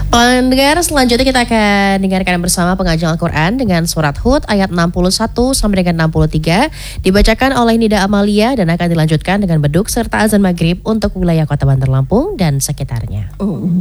Pendengar, selanjutnya kita akan dengarkan bersama pengajian Al-Quran dengan surat Hud ayat 61 sampai dengan 63 dibacakan oleh Nida Amalia dan akan dilanjutkan dengan beduk serta azan maghrib untuk wilayah Kota Bandar Lampung dan sekitarnya.